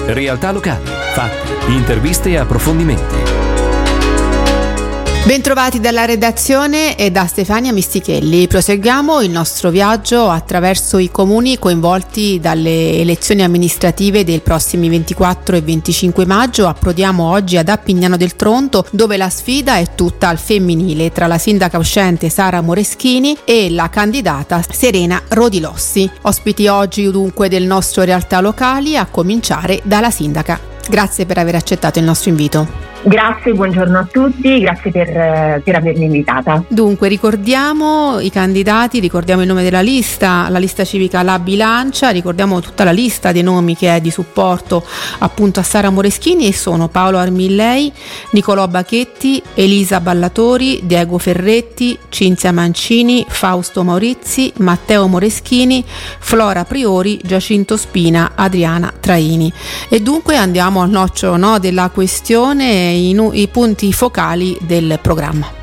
Realtà locali, fatti, interviste e approfondimenti. Bentrovati dalla redazione e da Stefania Mistichelli. Proseguiamo il nostro viaggio attraverso i comuni coinvolti dalle elezioni amministrative dei prossimi 24 e 25 maggio. Approdiamo oggi ad Appignano del Tronto, dove la sfida è tutta al femminile tra la sindaca uscente Sara Moreschini e la candidata Serena Rodilossi. Ospiti oggi dunque del nostro Realtà Locali, a cominciare dalla sindaca. Grazie per aver accettato il nostro invito. Grazie, buongiorno a tutti, grazie per avermi invitata. Dunque, ricordiamo i candidati, ricordiamo il nome della lista, la lista civica La Bilancia, ricordiamo tutta la lista dei nomi che è di supporto appunto a Sara Moreschini, e sono Paolo Armillei, Nicolò Bachetti, Elisa Ballatori, Diego Ferretti, Cinzia Mancini, Fausto Maurizi, Matteo Moreschini, Flora Priori, Giacinto Spina, Adriana Traini. E dunque andiamo al nocciolo della questione, i punti focali del programma.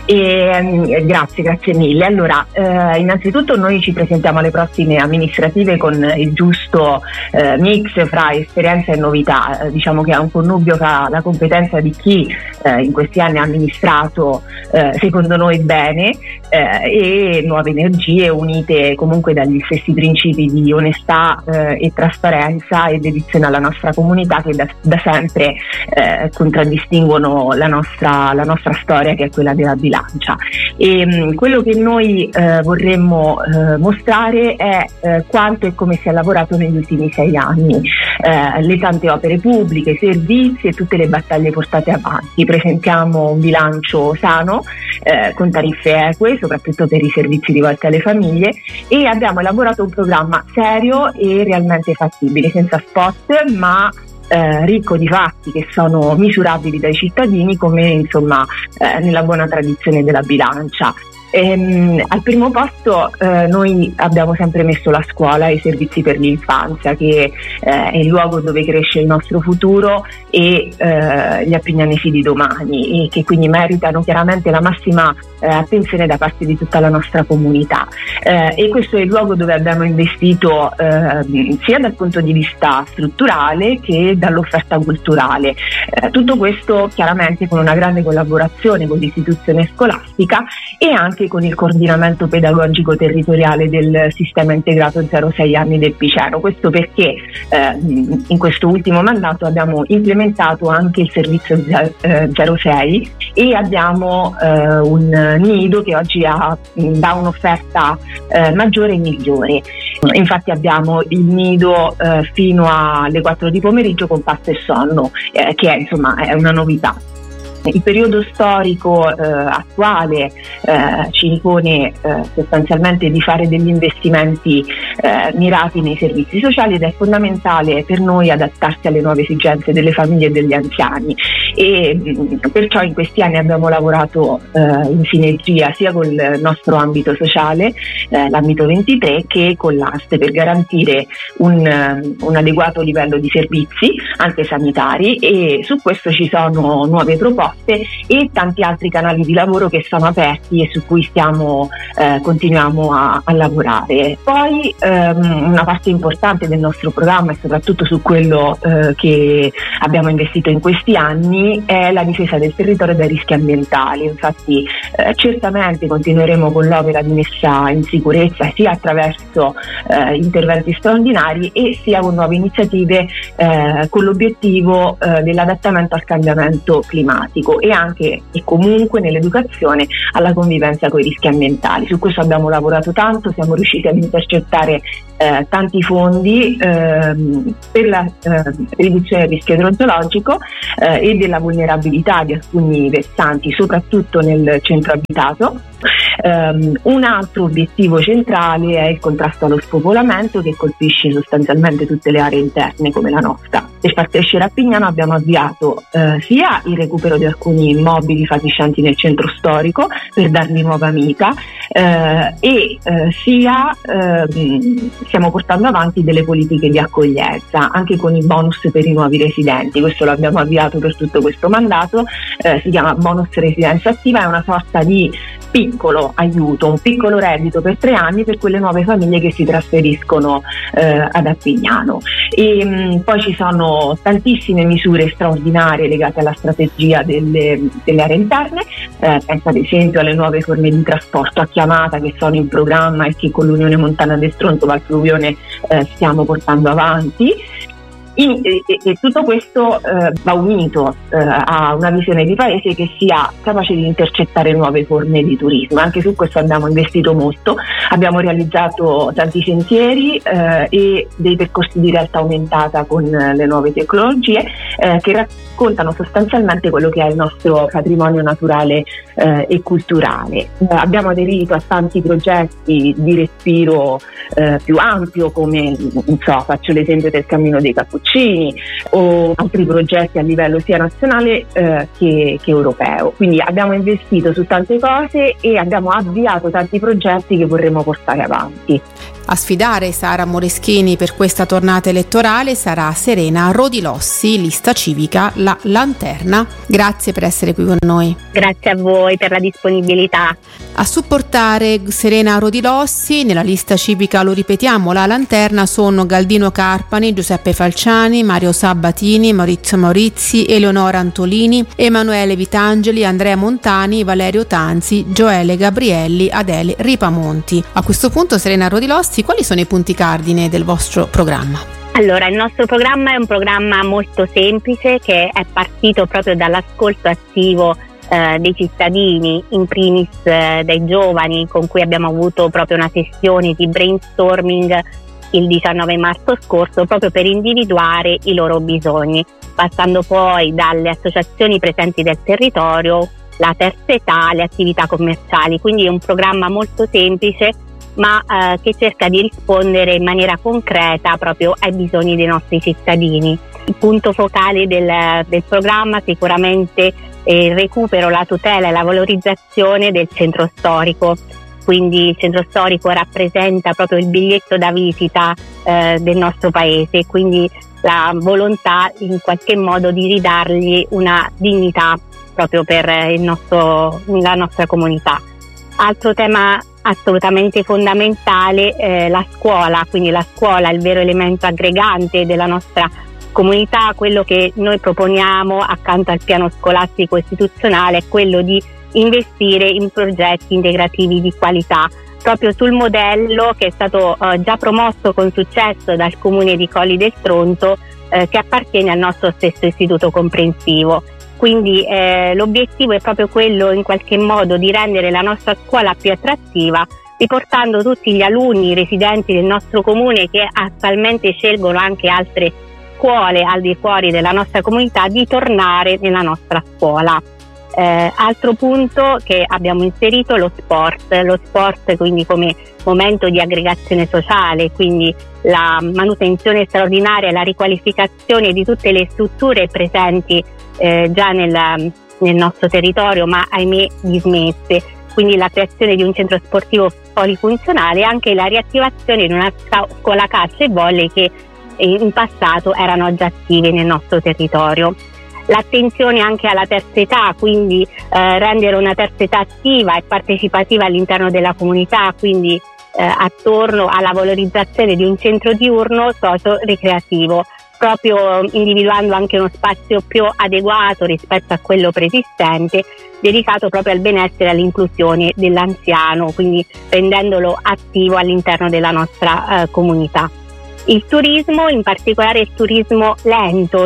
Grazie mille. Allora, innanzitutto noi ci presentiamo alle prossime amministrative con il giusto mix fra esperienza e novità. Diciamo che è un connubio fra la competenza di chi in questi anni ha amministrato secondo noi bene e nuove energie unite comunque dagli stessi principi di onestà e trasparenza e dedizione alla nostra comunità, che da sempre contraddistinguono la nostra storia, che è quella della Bilancia. E quello che noi vorremmo mostrare è quanto e come si è lavorato negli ultimi 6 anni, le tante opere pubbliche, servizi e tutte le battaglie portate avanti. Presentiamo un bilancio sano, con tariffe eque, soprattutto per i servizi rivolti alle famiglie, e abbiamo elaborato un programma serio e realmente fattibile, senza spot, ma ricco di fatti che sono misurabili dai cittadini, come nella buona tradizione della Bilancia. Al primo posto noi abbiamo sempre messo la scuola e i servizi per l'infanzia, che è il luogo dove cresce il nostro futuro e gli appignanesi di domani, e che quindi meritano chiaramente la massima attenzione da parte di tutta la nostra comunità, e questo è il luogo dove abbiamo investito sia dal punto di vista strutturale che dall'offerta culturale. Tutto questo chiaramente con una grande collaborazione con l'istituzione scolastica e anche con il coordinamento pedagogico territoriale del sistema integrato 06 anni del Piceno. Questo perché in questo ultimo mandato abbiamo implementato anche il servizio 06 e abbiamo un nido che oggi dà un'offerta maggiore e migliore. Infatti abbiamo il nido fino alle 4 di pomeriggio con pasto e sonno, che è una novità. Il periodo storico attuale ci impone sostanzialmente di fare degli investimenti mirati nei servizi sociali, ed è fondamentale per noi adattarsi alle nuove esigenze delle famiglie e degli anziani, e perciò in questi anni abbiamo lavorato in sinergia sia col nostro ambito sociale, l'ambito 23, che con l'AST, per garantire un adeguato livello di servizi anche sanitari, e su questo ci sono nuove proposte e tanti altri canali di lavoro che sono aperti e su cui continuiamo a lavorare. Poi una parte importante del nostro programma, e soprattutto su quello che abbiamo investito in questi anni, è la difesa del territorio dai rischi ambientali. Infatti certamente continueremo con l'opera di messa in sicurezza, sia attraverso interventi straordinari e sia con nuove iniziative con l'obiettivo dell'adattamento al cambiamento climatico, e anche e comunque nell'educazione alla convivenza con i rischi ambientali. Su questo abbiamo lavorato tanto, siamo riusciti ad intercettare tanti fondi per la riduzione del rischio idrogeologico e della vulnerabilità di alcuni versanti, soprattutto nel centro abitato. Un altro obiettivo centrale è il contrasto allo spopolamento, che colpisce sostanzialmente tutte le aree interne come la nostra. Per far crescere Appignano abbiamo avviato sia il recupero di alcuni immobili fatiscenti nel centro storico per dargli nuova vita, sia stiamo portando avanti delle politiche di accoglienza anche con i bonus per i nuovi residenti. Questo lo abbiamo avviato per tutto questo mandato, si chiama bonus residenza attiva, è una sorta di piccolo piccolo aiuto, un piccolo reddito per 3 anni per quelle nuove famiglie che si trasferiscono ad Arpignano. E poi ci sono tantissime misure straordinarie legate alla strategia delle aree interne, penso ad esempio alle nuove forme di trasporto a chiamata che sono in programma e che con l'Unione Montana del Stronto Val Fluvione stiamo portando avanti. E tutto questo va unito a una visione di paese che sia capace di intercettare nuove forme di turismo. Anche su questo abbiamo investito molto, abbiamo realizzato tanti sentieri e dei percorsi di realtà aumentata con le nuove tecnologie che raccontano sostanzialmente quello che è il nostro patrimonio naturale e culturale. Abbiamo aderito a tanti progetti di respiro più ampio, come faccio l'esempio del Cammino dei Cappuccini o altri progetti a livello sia nazionale che europeo. Quindi abbiamo investito su tante cose e abbiamo avviato tanti progetti che vorremmo portare avanti. A sfidare Sara Moreschini per questa tornata elettorale sarà Serena Rodilossi, lista civica La Lanterna. Grazie per essere qui con noi. Grazie a voi per la disponibilità. A supportare Serena Rodilossi nella lista civica, lo ripetiamo, La Lanterna sono Galdino Carpani, Giuseppe Falciani, Mario Sabatini, Maurizio Maurizi, Eleonora Antolini, Emanuele Vitangeli, Andrea Montani, Valerio Tanzi, Gioele Gabrielli, Adele Ripamonti. A questo punto, Serena Rodilossi, quali sono i punti cardine del vostro programma? Allora, il nostro programma è un programma molto semplice che è partito proprio dall'ascolto attivo dei cittadini, in primis dai giovani, con cui abbiamo avuto proprio una sessione di brainstorming il 19 marzo scorso proprio per individuare i loro bisogni, passando poi dalle associazioni presenti del territorio, la terza età, le attività commerciali. Quindi è un programma molto semplice ma che cerca di rispondere in maniera concreta proprio ai bisogni dei nostri cittadini. Il punto focale del programma sicuramente è il recupero, la tutela e la valorizzazione del centro storico. Quindi il centro storico rappresenta proprio il biglietto da visita del nostro paese, quindi la volontà in qualche modo di ridargli una dignità proprio per la nostra comunità. Altro tema assolutamente fondamentale, la scuola, quindi la scuola è il vero elemento aggregante della nostra comunità. Quello che noi proponiamo accanto al piano scolastico istituzionale è quello di investire in progetti integrativi di qualità, proprio sul modello che è stato già promosso con successo dal Comune di Colli del Stronto, che appartiene al nostro stesso istituto comprensivo. Quindi l'obiettivo è proprio quello in qualche modo di rendere la nostra scuola più attrattiva, riportando tutti gli alunni residenti del nostro comune che attualmente scelgono anche altre scuole al di fuori della nostra comunità di tornare nella nostra scuola. Altro punto che abbiamo inserito, lo sport quindi come momento di aggregazione sociale, quindi la manutenzione straordinaria e la riqualificazione di tutte le strutture presenti già nel nostro territorio ma ahimè dismesse, quindi la creazione di un centro sportivo polifunzionale e anche la riattivazione di una scuola calcio e volley che in passato erano già attive nel nostro territorio. L'attenzione anche alla terza età, quindi rendere una terza età attiva e partecipativa all'interno della comunità, quindi attorno alla valorizzazione di un centro diurno socio-ricreativo, proprio individuando anche uno spazio più adeguato rispetto a quello preesistente, dedicato proprio al benessere e all'inclusione dell'anziano, quindi rendendolo attivo all'interno della nostra comunità. Il turismo, in particolare il turismo lento,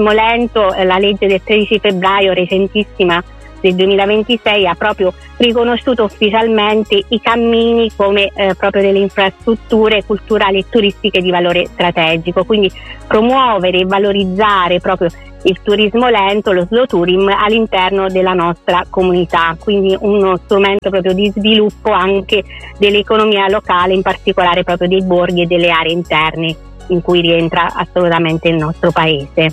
la legge del 13 febbraio recentissima del 2026 ha proprio riconosciuto ufficialmente i cammini come proprio delle infrastrutture culturali e turistiche di valore strategico, quindi promuovere e valorizzare proprio il turismo lento, lo slow tourism all'interno della nostra comunità, quindi uno strumento proprio di sviluppo anche dell'economia locale, in particolare proprio dei borghi e delle aree interne in cui rientra assolutamente il nostro paese.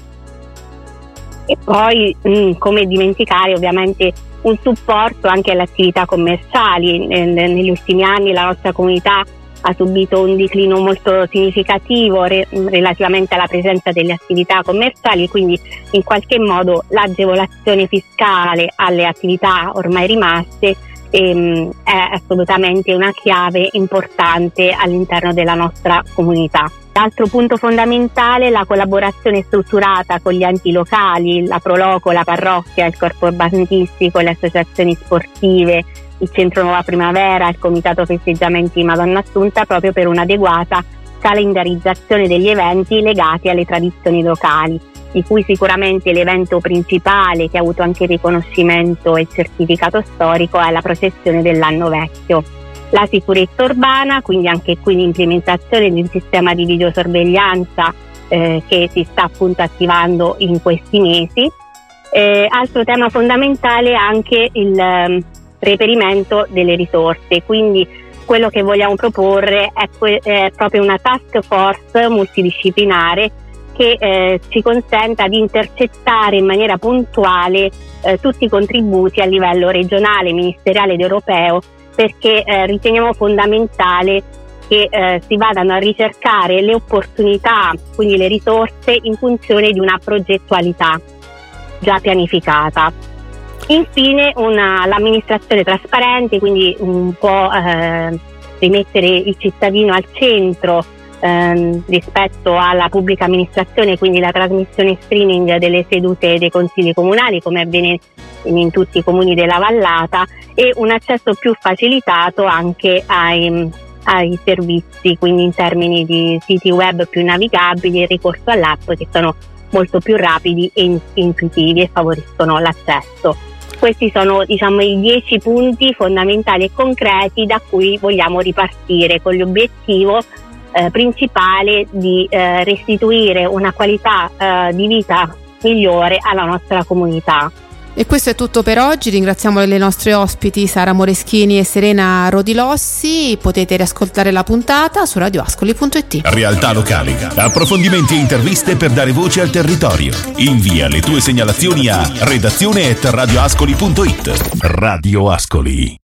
E poi come dimenticare ovviamente un supporto anche alle attività commerciali. Negli ultimi anni la nostra comunità ha subito un declino molto significativo relativamente alla presenza delle attività commerciali, quindi in qualche modo l'agevolazione fiscale alle attività ormai rimaste è assolutamente una chiave importante all'interno della nostra comunità. L'altro punto fondamentale è la collaborazione strutturata con gli enti locali, la Proloco, la parrocchia, il corpo urbanistico, le associazioni sportive, il Centro Nuova Primavera, il Comitato Festeggiamenti Madonna Assunta, proprio per un'adeguata calendarizzazione degli eventi legati alle tradizioni locali, di cui sicuramente l'evento principale, che ha avuto anche il riconoscimento e il certificato storico, è la processione dell'Anno Vecchio. La sicurezza urbana, quindi anche qui l'implementazione di un sistema di videosorveglianza che si sta appunto attivando in questi mesi. Altro tema fondamentale è anche il reperimento delle risorse, quindi quello che vogliamo proporre è proprio una task force multidisciplinare che ci consenta di intercettare in maniera puntuale tutti i contributi a livello regionale, ministeriale ed europeo, perché riteniamo fondamentale che si vadano a ricercare le opportunità, quindi le risorse, in funzione di una progettualità già pianificata. Infine l'amministrazione trasparente, quindi un po' rimettere il cittadino al centro rispetto alla pubblica amministrazione, quindi la trasmissione streaming delle sedute dei consigli comunali, come avviene in tutti i comuni della Vallata, e un accesso più facilitato anche ai servizi, quindi in termini di siti web più navigabili e ricorso all'app, che sono molto più rapidi e intuitivi e favoriscono l'accesso. Questi sono, diciamo, i 10 punti fondamentali e concreti da cui vogliamo ripartire, con l'obiettivo principale di restituire una qualità di vita migliore alla nostra comunità. E questo è tutto per oggi. Ringraziamo le nostre ospiti Sara Moreschini e Serena Rodilossi. Potete riascoltare la puntata su radioascoli.it. Realtà locali, approfondimenti e interviste per dare voce al territorio. Invia le tue segnalazioni a redazione@radioascoli.it. Radio Ascoli.